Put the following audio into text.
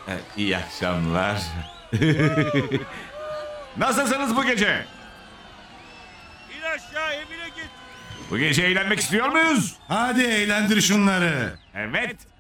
İyi akşamlar. Nasılsınız bu gece? İn aşağı evine git. Bu gece eğlenmek istiyor muyuz? Hadi eğlendir şunları. Evet.